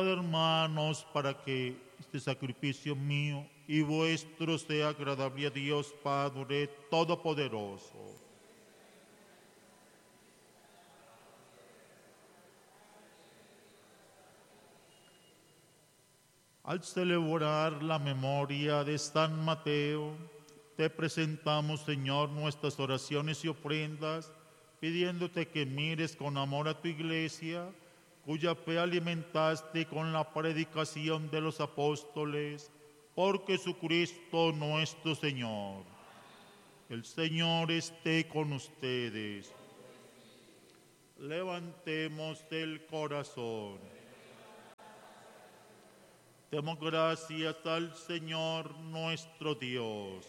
Hermanos, para que este sacrificio mío y vuestro sea agradable a Dios Padre Todopoderoso. Al celebrar la memoria de San Mateo, te presentamos, Señor, nuestras oraciones y ofrendas, pidiéndote que mires con amor a tu iglesia, cuya fe alimentaste con la predicación de los apóstoles, por Jesucristo nuestro Señor. El Señor esté con ustedes. Levantemos el corazón. Demos gracias al Señor nuestro Dios.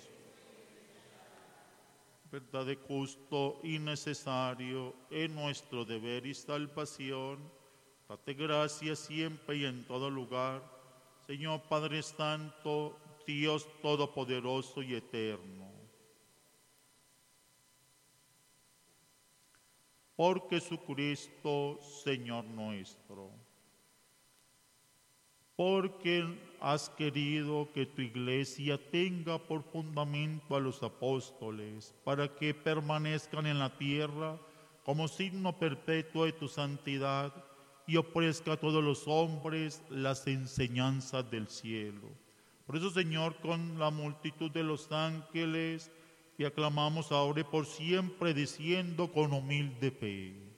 Verdad de justo y necesario en nuestro deber y salvación. Date gracias siempre y en todo lugar, Señor Padre Santo, Dios Todopoderoso y Eterno. Por Jesucristo, Señor nuestro. Porque has querido que tu iglesia tenga por fundamento a los apóstoles, para que permanezcan en la tierra como signo perpetuo de tu santidad y ofrezca a todos los hombres las enseñanzas del cielo. Por eso, Señor, con la multitud de los ángeles, te aclamamos ahora y por siempre, diciendo con humilde fe: